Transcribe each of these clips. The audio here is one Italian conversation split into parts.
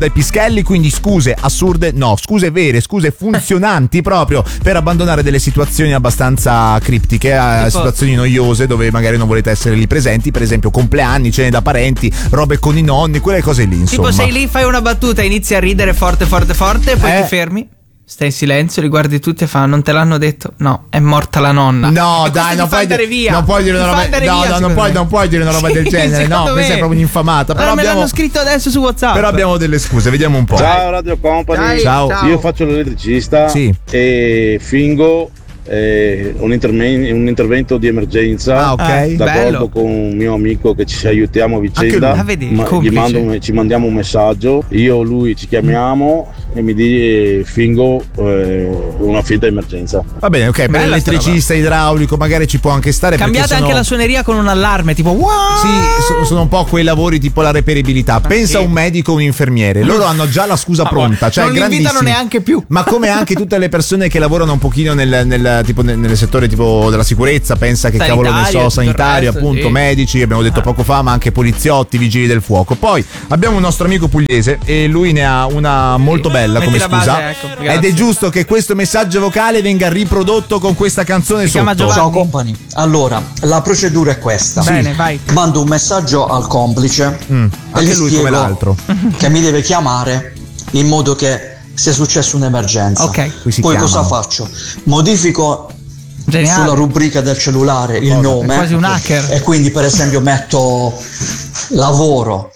dai Pischelli, quindi scuse assurde no, scuse vere, scuse funzionanti proprio per abbandonare delle situazioni abbastanza criptiche, situazioni noiose dove magari non volete essere lì presenti, per esempio compleanni, cene da parenti, robe con i nonni, quelle cose lì, insomma. Tipo sei lì, fai una battuta, inizi a ridere forte forte forte, poi ti fermi, stai in silenzio, li guardi tutti e fanno: non te l'hanno detto? No, è morta la nonna. No, dai, non puoi dire una roba. Non puoi dire una roba del genere. No, questa è proprio un'infamata. Però me l'hanno scritto adesso su WhatsApp. Però abbiamo delle scuse, vediamo un po'. Ciao Radio Company. Ciao. Io faccio l'elettricista e fingo un intervento di emergenza. D'accordo con un mio amico che ci aiutiamo a vicenda. Ci mandiamo un messaggio, io e lui ci chiamiamo e fingo una finta emergenza. Va bene, ok, per l'elettricista idraulico magari ci può anche stare. Cambiate anche la suoneria con un allarme tipo wow! Sì, sono un po' quei lavori tipo la reperibilità. Pensa a un medico o un infermiere, loro hanno già la scusa pronta, cioè non li invitano neanche più. Ma come anche tutte le persone che lavorano un pochino nel settore tipo della sicurezza, pensa che sanitario, appunto, medici, abbiamo detto poco fa, ma anche poliziotti, vigili del fuoco. Poi abbiamo un nostro amico pugliese e lui ne ha una molto bella come scusa. Ed è giusto che questo messaggio vocale venga riprodotto con questa canzone sotto. Ciao company. Allora, la procedura è questa. Bene, vai. Mando un messaggio al complice e anche lui come l'altro che mi deve chiamare in modo che sia successa un'emergenza. Poi cosa faccio? Modifico sulla rubrica del cellulare il nome, è quasi un hacker. E quindi per esempio metto lavoro.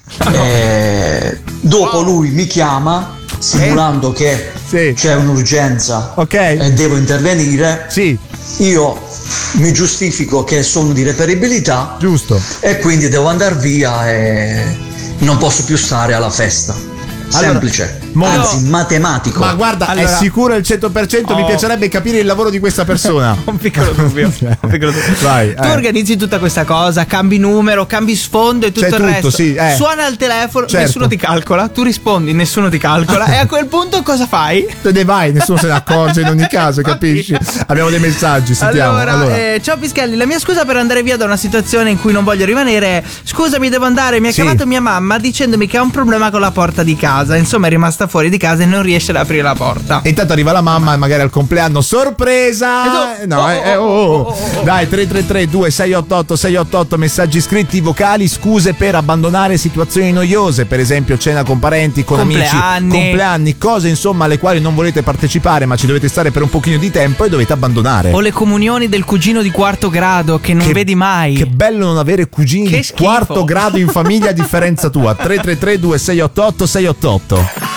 Dopo lui mi chiama simulando che c'è un'urgenza e devo intervenire. Io mi giustifico che sono di reperibilità, giusto, e quindi devo andare via e non posso più stare alla festa. Semplice, anzi matematico. Ma guarda, è sicuro al 100%. Mi piacerebbe capire il lavoro di questa persona. Un piccolo dubbio. Vai, tu organizzi tutta questa cosa, cambi numero, cambi sfondo e tutto il resto. Suona il telefono, nessuno ti calcola, tu rispondi, nessuno ti calcola. E a quel punto cosa fai? Te ne vai, nessuno se ne accorge in ogni caso, capisci? Abbiamo dei messaggi, sentiamo. Allora. Ciao Pischelli, la mia scusa per andare via da una situazione in cui non voglio rimanere è: scusami, devo andare, mi ha chiamato mia mamma dicendomi che ha un problema con la porta di casa. Insomma, è rimasta fuori di casa e non riesce ad aprire la porta. E intanto arriva la mamma, magari al compleanno, sorpresa! Dai, 333-2688-688, messaggi scritti, vocali, scuse per abbandonare situazioni noiose, per esempio cena con parenti, con amici, compleanni, cose insomma alle quali non volete partecipare ma ci dovete stare per un pochino di tempo e dovete abbandonare. O le comunioni del cugino di quarto grado che non vedi mai. Che bello non avere cugini di quarto grado in famiglia, a differenza tua. 333-2688-688.